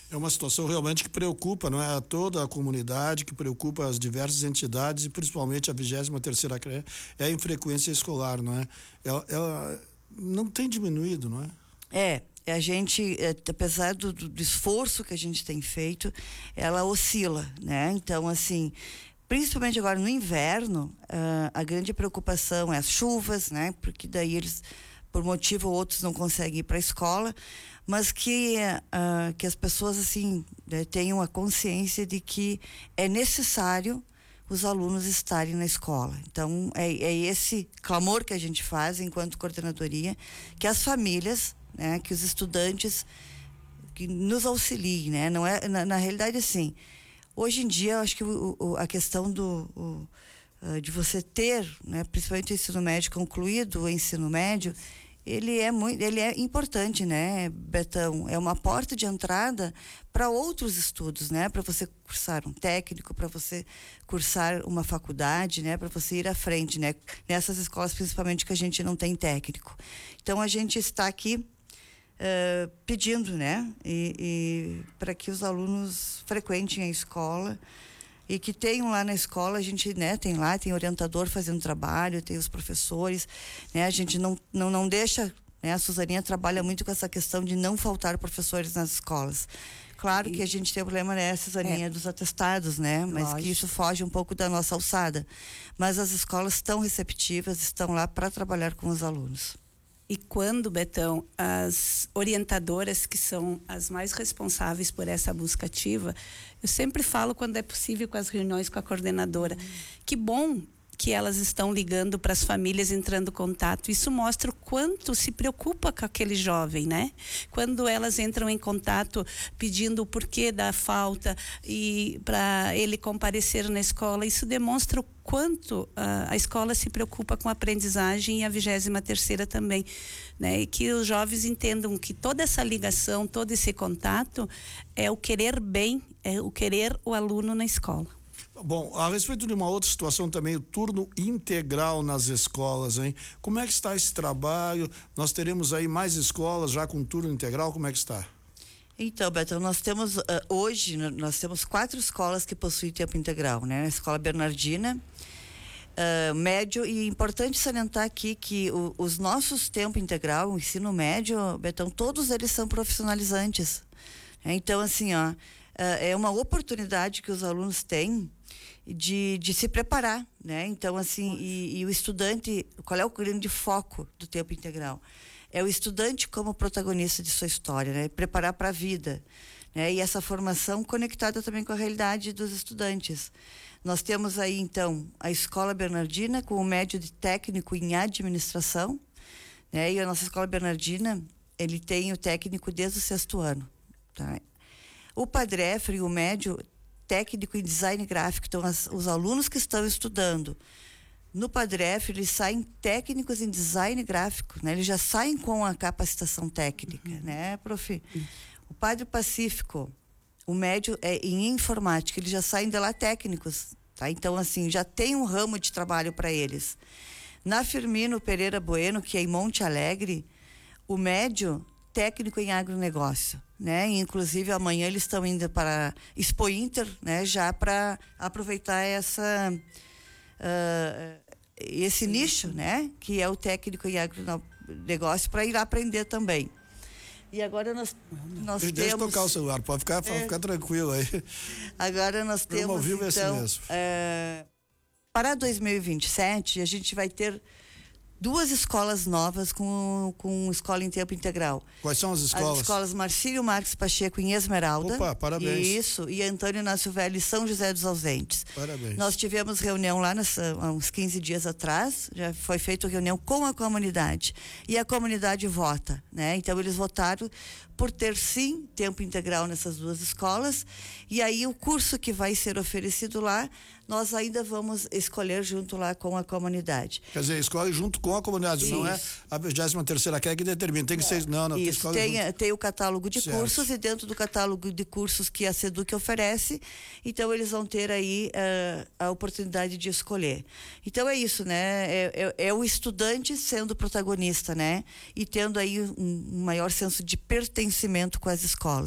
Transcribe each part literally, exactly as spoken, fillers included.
É uma situação realmente que preocupa, não é? A toda a comunidade, que preocupa as diversas entidades e principalmente a vigésima terceira C R E, é a infrequência escolar, não é? Ela, ela não tem diminuído, não é? É, a gente, é, apesar do, do esforço que a gente tem feito, ela oscila, né? Então, assim, principalmente agora no inverno, uh, a grande preocupação é as chuvas, né? Porque daí eles, por motivo ou outros, não conseguem ir para a escola, mas que, uh, que as pessoas, assim, né, tenham a consciência de que é necessário os alunos estarem na escola. Então, é, é esse clamor que a gente faz enquanto coordenadoria, que as famílias, né, que os estudantes que nos auxiliem, né? Não é, na, na realidade, assim, hoje em dia, eu acho que o, o, a questão do, o, uh, de você ter, né, principalmente o ensino médio concluído, o ensino médio, ele é muito, ele é importante, né, Betão? É uma porta de entrada para outros estudos, né? Para você cursar um técnico, para você cursar uma faculdade, né? Para você ir à frente, né? Nessas escolas, principalmente, que a gente não tem técnico. Então, a gente está aqui uh, pedindo, né? E, e para que os alunos frequentem a escola e que tenham lá na escola, a gente, né, tem lá, tem orientador fazendo trabalho, tem os professores, né, a gente não, não, não deixa, né, a Suzaninha trabalha muito com essa questão de não faltar professores nas escolas. Claro e, que a gente tem o problema, né, Suzaninha, é, dos atestados, né, mas lógico, que isso foge um pouco da nossa alçada. Mas as escolas estão receptivas, estão lá para trabalhar com os alunos. E quando, Betão, as orientadoras, que são as mais responsáveis por essa busca ativa, eu sempre falo quando é possível com as reuniões com a coordenadora, hum. que bom que elas estão ligando para as famílias, entrando em contato. Isso mostra o quanto se preocupa com aquele jovem, né? Quando elas entram em contato pedindo o porquê da falta e para ele comparecer na escola, isso demonstra o quanto uh, a escola se preocupa com a aprendizagem e a vigésima terceira também, né? E que os jovens entendam que toda essa ligação, todo esse contato é o querer bem, é o querer o aluno na escola. Bom, a respeito de uma outra situação também, o turno integral nas escolas, hein? Como é que está esse trabalho? Nós teremos aí mais escolas já com turno integral, como é que está? Então, Beto, nós temos, uh, hoje, nós temos quatro escolas que possuem tempo integral, né? A Escola Bernardina, uh, médio, e é importante salientar aqui que o, os nossos tempo integral, o ensino médio, Betão, todos eles são profissionalizantes. Então, assim, ó, uh, é uma oportunidade que os alunos têm de, de se preparar, né? Então, assim, e, e o estudante, qual é o grande foco do tempo integral? É o estudante como protagonista de sua história, né? Preparar para a vida, né? E essa formação conectada também com a realidade dos estudantes. Nós temos aí, então, a Escola Bernardina com o médio de técnico em administração, né? E a nossa Escola Bernardina, ele tem o técnico desde o sexto ano, tá? O Padrefre, o médio técnico em design gráfico, então as, os alunos que estão estudando no Padrefre, eles saem técnicos em design gráfico, né? Eles já saem com a capacitação técnica, uhum. né, prof? Uhum. O Padre Pacífico, o médio é em informática, eles já saem de lá técnicos, tá? Então, assim, já tem um ramo de trabalho para eles. Na Firmino Pereira Bueno, que é em Monte Alegre, o médio técnico em agronegócio, né? E, inclusive, amanhã eles estão indo para Expo Inter, né? Já para aproveitar essa uh, esse sim, nicho, sim. né? Que é o técnico em agronegócio, para ir aprender também. E agora nós, nós temos... Deixa eu tocar o celular, pode ficar, pode é, ficar tranquilo aí. Agora nós temos, então, é assim mesmo. Uh, para dois mil e vinte e sete, a gente vai ter duas escolas novas com, com escola em tempo integral. Quais são as escolas? As escolas Marcílio Marques Pacheco em Esmeralda. Opa, parabéns. Isso, e Antônio Inácio Velho em São José dos Ausentes. Parabéns. Nós tivemos reunião lá nessa, há uns quinze dias atrás, já foi feita reunião com a comunidade. E a comunidade vota, né? Então eles votaram por ter sim tempo integral nessas duas escolas. E aí o curso que vai ser oferecido lá, nós ainda vamos escolher junto lá com a comunidade. Quer dizer, escolhe junto com a comunidade, isso. Não é a vigésima terceira que é que determina, tem que ser, não, não, isso, tem, tem, tem o catálogo de certo. cursos, e dentro do catálogo de cursos que a SEDUC oferece, então eles vão ter aí uh, a oportunidade de escolher. Então é isso, né? É, é, é o estudante sendo protagonista, né? E tendo aí um, um maior senso de pertencimento com as escolas.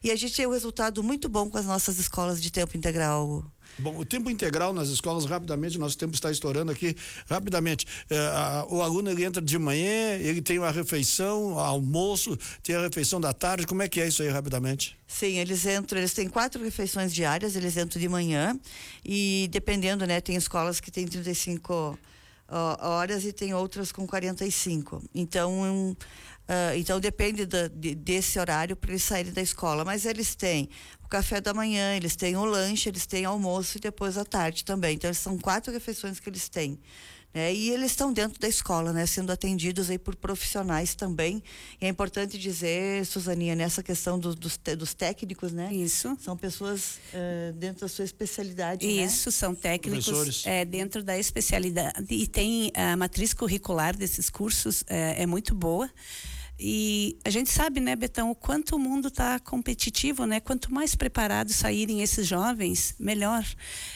E a gente tem um resultado muito bom com as nossas escolas de tempo integral. Bom, o tempo integral nas escolas, rapidamente, nosso tempo está estourando aqui, rapidamente. É, a, o aluno, ele entra de manhã, ele tem uma refeição, almoço, tem a refeição da tarde, como é que é isso aí, rapidamente? Sim, eles entram, eles têm quatro refeições diárias, eles entram de manhã e dependendo, né, tem escolas que tem trinta e cinco ó, horas e tem outras com quarenta e cinco. Então, um, Uh, então depende da, de, desse horário para eles saírem da escola, mas eles têm o café da manhã, eles têm o lanche, eles têm almoço e depois à tarde também. Então são quatro refeições que eles têm, né? E eles estão dentro da escola, né? Sendo atendidos aí por profissionais também. E é importante dizer, Suzaninha, nessa questão do, dos, dos técnicos, né? Isso. São pessoas uh, dentro da sua especialidade, Isso, né? São técnicos é, dentro da especialidade. E tem a matriz curricular desses cursos, é, é muito boa. E a gente sabe, né, Betão, o quanto o mundo está competitivo, né? Quanto mais preparados saírem esses jovens, melhor.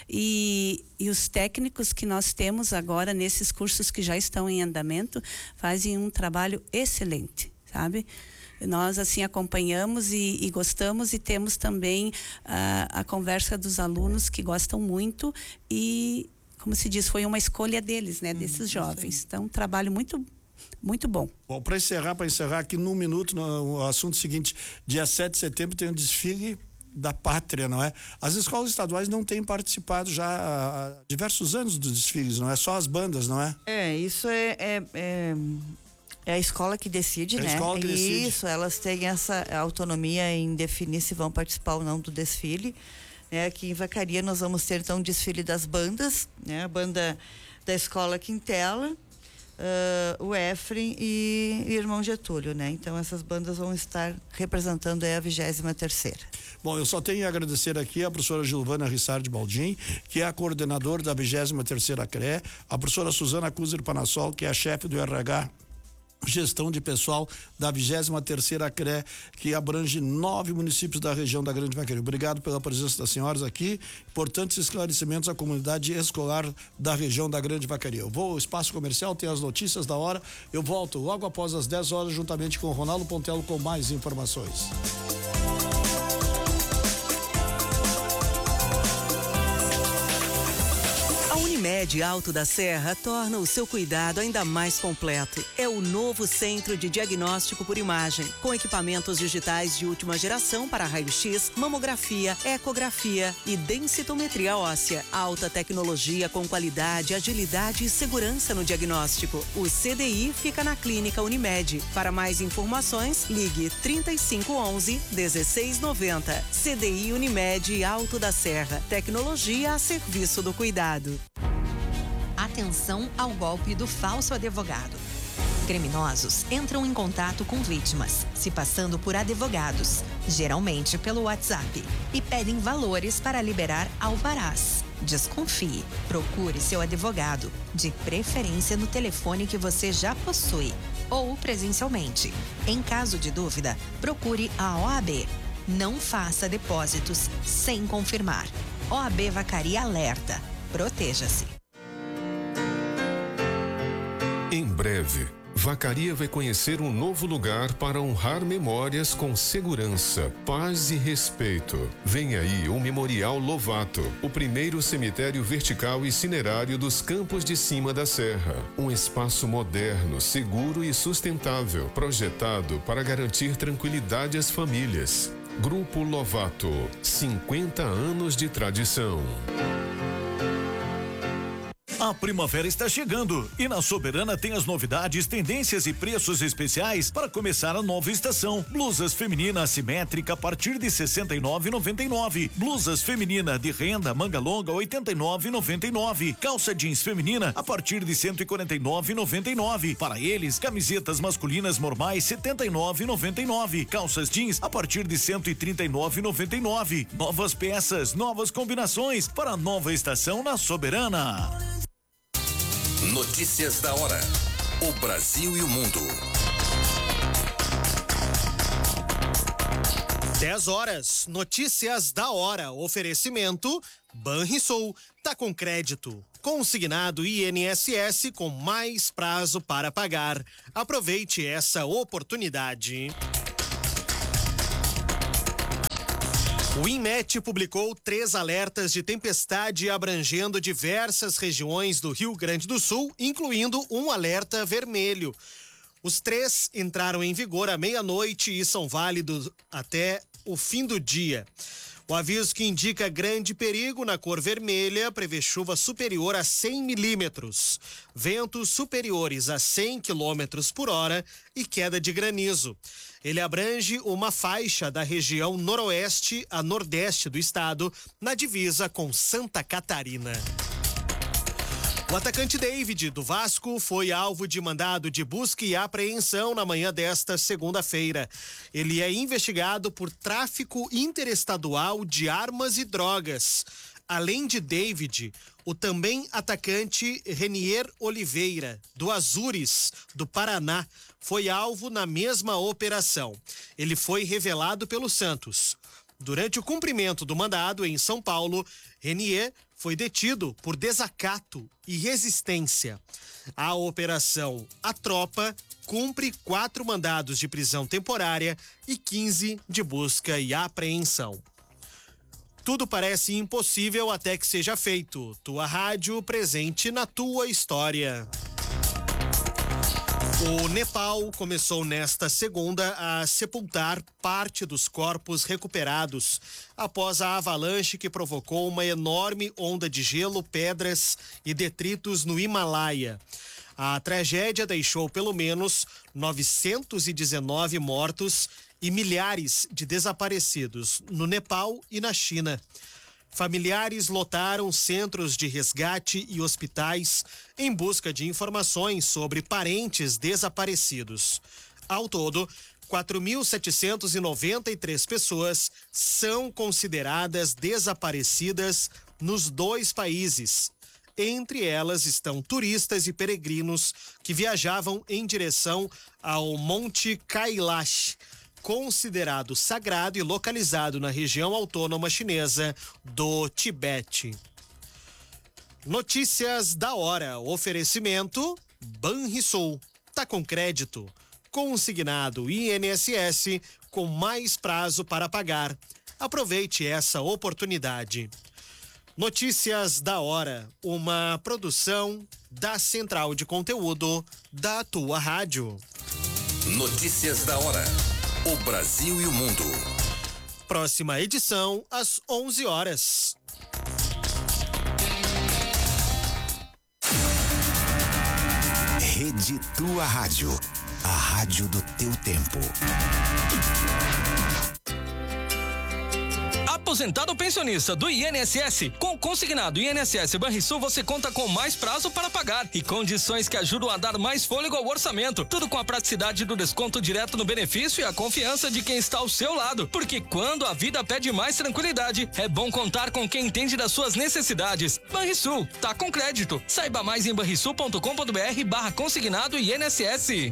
E, e os técnicos que nós temos agora nesses cursos que já estão em andamento fazem um trabalho excelente, sabe? Nós, assim, acompanhamos e, e gostamos e temos também a, a conversa dos alunos que gostam muito e, como se diz, foi uma escolha deles, né, desses hum, jovens. Então, um trabalho muito Muito bom. Bom, para encerrar, para encerrar aqui num minuto, no, o assunto seguinte, dia sete de setembro tem um desfile da pátria, não é? As escolas estaduais não têm participado já há diversos anos dos desfiles, não é? Só as bandas, não é? É, isso é, é, é, é a escola que decide, é né? A escola que decide. Isso, elas têm essa autonomia em definir se vão participar ou não do desfile. Né? Aqui em Vacaria nós vamos ter então o desfile das bandas, né? A banda da escola Quintela, Uh, o Efrem e, e Irmão Getúlio, né? Então essas bandas vão estar representando aí a vigésima terceira. Bom, eu só tenho a agradecer aqui a professora Gilvana Rissardi Baldin, que é a coordenadora da vigésima terceira C R E, a professora Suzana Kuzer Panassol, que é a chefe do R H Gestão de Pessoal da vigésima terceira C R E, que abrange nove municípios da região da Grande Vacaria. Obrigado pela presença das senhoras aqui. Importantes esclarecimentos à comunidade escolar da região da Grande Vacaria. Eu vou ao espaço comercial, tem as notícias da hora. Eu volto logo após as dez horas, juntamente com o Ronaldo Pontello, com mais informações. Unimed Alto da Serra torna o seu cuidado ainda mais completo. É o novo centro de diagnóstico por imagem, com equipamentos digitais de última geração para raio-x, mamografia, ecografia e densitometria óssea. Alta tecnologia com qualidade, agilidade e segurança no diagnóstico. O C D I fica na Clínica Unimed. Para mais informações, ligue trinta e cinco onze, dezesseis noventa. C D I Unimed Alto da Serra. Tecnologia a serviço do cuidado. Atenção ao golpe do falso advogado. Criminosos entram em contato com vítimas, se passando por advogados, geralmente pelo WhatsApp, e pedem valores para liberar alvarás. Desconfie. Procure seu advogado, de preferência no telefone que você já possui, ou presencialmente. Em caso de dúvida, procure a O A B. Não faça depósitos sem confirmar. O A B Vacaria alerta. Proteja-se. Em breve, Vacaria vai conhecer um novo lugar para honrar memórias com segurança, paz e respeito. Vem aí o Memorial Lovato, o primeiro cemitério vertical e cinerário dos Campos de Cima da Serra. Um espaço moderno, seguro e sustentável, projetado para garantir tranquilidade às famílias. Grupo Lovato, cinquenta anos de tradição. A primavera está chegando e na Soberana tem as novidades, tendências e preços especiais para começar a nova estação. Blusas feminina assimétrica a partir de sessenta e nove reais e noventa e nove centavos. Blusas feminina de renda manga longa oitenta e nove reais e noventa e nove centavos. Calça jeans feminina a partir de cento e quarenta e nove reais e noventa e nove centavos. Para eles, camisetas masculinas normais setenta e nove reais e noventa e nove centavos. Calças jeans a partir de cento e trinta e nove reais e noventa e nove centavos. Novas peças, novas combinações para a nova estação na Soberana. Notícias da hora. O Brasil e o mundo. dez horas. Notícias da hora. Oferecimento Banrisul. Tá com crédito. Consignado I N S S com mais prazo para pagar. Aproveite essa oportunidade. O INMET publicou três alertas de tempestade abrangendo diversas regiões do Rio Grande do Sul, incluindo um alerta vermelho. Os três entraram em vigor à meia-noite e são válidos até o fim do dia. O aviso, que indica grande perigo na cor vermelha, prevê chuva superior a cem milímetros, ventos superiores a cem quilômetros por hora e queda de granizo. Ele abrange uma faixa da região noroeste a nordeste do estado, na divisa com Santa Catarina. O atacante David, do Vasco, foi alvo de mandado de busca e apreensão na manhã desta segunda-feira. Ele é investigado por tráfico interestadual de armas e drogas. Além de David, o também atacante Renier Oliveira, do Azures, do Paraná, foi alvo na mesma operação. Ele foi revelado pelo Santos. Durante o cumprimento do mandado em São Paulo, Renier foi detido por desacato e resistência. A operação A Tropa cumpre quatro mandados de prisão temporária e quinze de busca e apreensão. Tudo parece impossível até que seja feito. Tua rádio presente na tua história. O Nepal começou nesta segunda a sepultar parte dos corpos recuperados após a avalanche que provocou uma enorme onda de gelo, pedras e detritos no Himalaia. A tragédia deixou pelo menos novecentos e dezenove mortos e milhares de desaparecidos no Nepal e na China. Familiares lotaram centros de resgate e hospitais em busca de informações sobre parentes desaparecidos. Ao todo, quatro mil setecentos e noventa e três pessoas são consideradas desaparecidas nos dois países. Entre elas estão turistas e peregrinos que viajavam em direção ao Monte Kailash, considerado sagrado e localizado na região autônoma chinesa do Tibete. Notícias da hora. Oferecimento Banrisul. Tá com crédito. Consignado I N S S com mais prazo para pagar. Aproveite essa oportunidade. Notícias da hora. Uma produção da Central de Conteúdo da tua rádio. Notícias da hora. O Brasil e o mundo. Próxima edição, às onze horas. Rede Tua Rádio. A rádio do teu tempo. Aposentado ou pensionista do I N S S, com o consignado I N S S Banrisul você conta com mais prazo para pagar e condições que ajudam a dar mais fôlego ao orçamento. Tudo com a praticidade do desconto direto no benefício e a confiança de quem está ao seu lado. Porque quando a vida pede mais tranquilidade, é bom contar com quem entende das suas necessidades. Banrisul, tá com crédito. Saiba mais em banrisul ponto com ponto br barra consignado I N S S.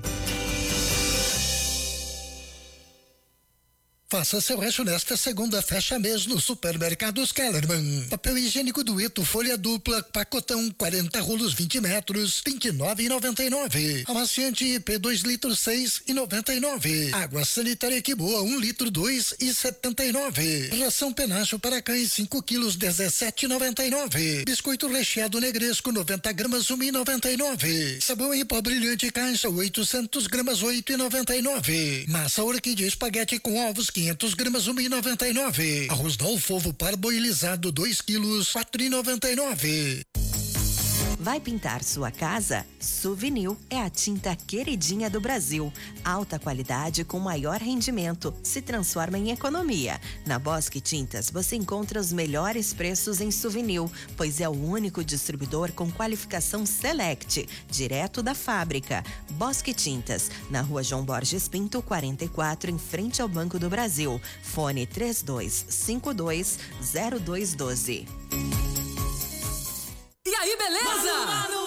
Faça seu rancho nesta segunda fecha mês no Supermercados Kellerman. Papel higiênico dueto folha dupla, pacotão quarenta rolos vinte metros, vinte e nove e noventa e nove. Amaciante I P dois litros seis e noventa e nove. Água sanitária que boa um litro dois e setenta e nove. Ração penacho para cães cinco quilos dezessete e noventa e nove. Biscoito recheado negresco noventa gramas um e noventa e nove. Sabão em pó brilhante caixa oitocentos gramas oito e noventa e nove. Massa orquídea espaguete com ovos quinhentos gramas um e noventa e nove. Arroz Dalfovo parboilizado dois quilos quatro e noventa e nove. Vai pintar sua casa? Suvinil é a tinta queridinha do Brasil. Alta qualidade com maior rendimento. Se transforma em economia. Na Bosque Tintas você encontra os melhores preços em Suvinil, pois é o único distribuidor com qualificação Select, direto da fábrica. Bosque Tintas, na Rua João Borges Pinto, quarenta e quatro, em frente ao Banco do Brasil. Fone três dois cinco dois zero dois um dois. E aí, beleza? Manu, Manuela.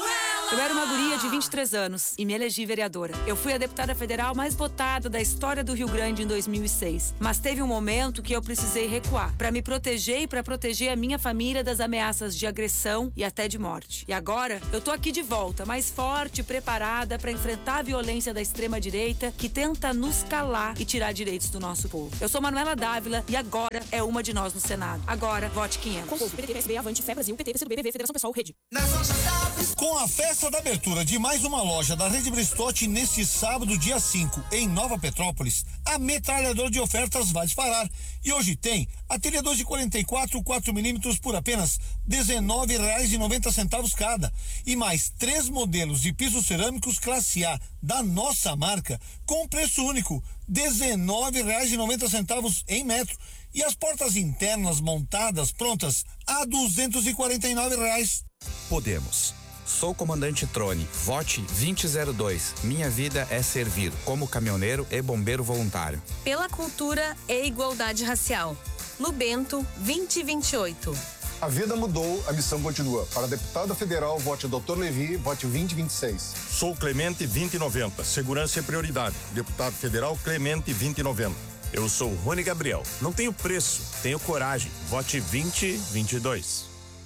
Eu era uma guria de vinte e três anos e me elegi vereadora. Eu fui a deputada federal mais votada da história do Rio Grande em dois mil e seis. Mas teve um momento que eu precisei recuar para me proteger e para proteger a minha família das ameaças de agressão e até de morte. E agora, eu tô aqui de volta, mais forte e preparada para enfrentar a violência da extrema-direita que tenta nos calar e tirar direitos do nosso povo. Eu sou Manuela Dávila e agora é uma de nós no Senado. Agora, vote quinhentos. P T, P S B, Avante, Fé Brasil, P T, P C do B, B V, Federação Pessoal, Rede. Com a festa da abertura de mais uma loja da Rede Bristotti neste sábado, dia cinco, em Nova Petrópolis, a metralhadora de ofertas vai disparar. E hoje tem a Tele dois de quarenta e quatro, quatro milímetros por apenas dezenove reais e noventa centavos cada. E mais três modelos de pisos cerâmicos classe A da nossa marca com preço único, dezenove reais e noventa centavos em metro. E as portas internas montadas prontas a duzentos e quarenta e nove reais. Podemos. Sou o comandante Trone. Vote vinte zero dois. Minha vida é servir como caminhoneiro e bombeiro voluntário. Pela cultura e igualdade racial. Lubento vinte vinte e oito. A vida mudou, a missão continua. Para deputada federal, vote doutor Levi, vote vinte vinte e seis. Sou Clemente vinte noventa. Segurança é prioridade. Deputado federal Clemente vinte noventa. Eu sou Rony Gabriel. Não tenho preço, tenho coragem. Vote vinte vinte e dois.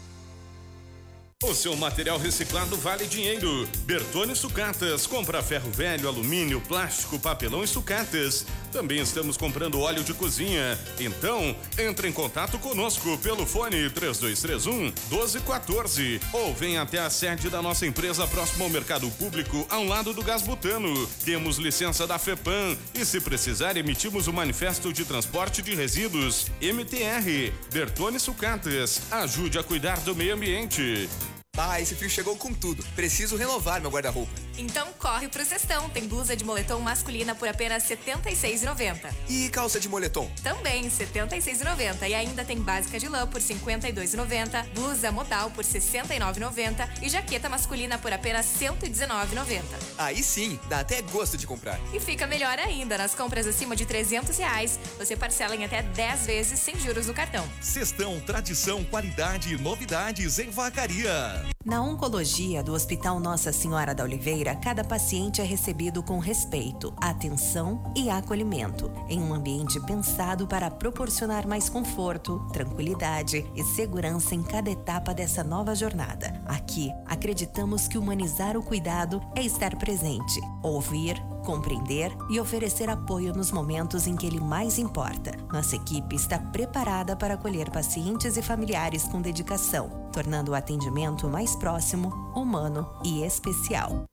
O seu material reciclado vale dinheiro. Bertone Sucatas. Compra ferro velho, alumínio, plástico, papelão e sucatas. Também estamos comprando óleo de cozinha. Então, entre em contato conosco pelo fone três dois três um, doze quatorze ou venha até a sede da nossa empresa próximo ao mercado público, ao lado do Gás Butano. Temos licença da FEPAM e, se precisar, emitimos o manifesto de transporte de resíduos M T R. Bertone Sucatas. Ajude a cuidar do meio ambiente. Ah, esse frio chegou com tudo. Preciso renovar meu guarda-roupa. Então corre pro Cestão. Tem blusa de moletom masculina por apenas setenta e seis reais e noventa centavos. E calça de moletom? Também setenta e seis reais e noventa centavos. E ainda tem básica de lã por cinquenta e dois reais e noventa centavos, blusa modal por sessenta e nove reais e noventa centavos e jaqueta masculina por apenas cento e dezenove reais e noventa centavos. Aí sim, dá até gosto de comprar. E fica melhor ainda, nas compras acima de trezentos reais, você parcela em até dez vezes sem juros no cartão. Cestão, tradição, qualidade e novidades em Vacaria. Na oncologia do Hospital Nossa Senhora da Oliveira, cada paciente é recebido com respeito, atenção e acolhimento, em um ambiente pensado para proporcionar mais conforto, tranquilidade e segurança em cada etapa dessa nova jornada. Aqui, acreditamos que humanizar o cuidado é estar presente, ouvir, compreender e oferecer apoio nos momentos em que ele mais importa. Nossa equipe está preparada para acolher pacientes e familiares com dedicação, tornando o atendimento mais próximo, humano e especial.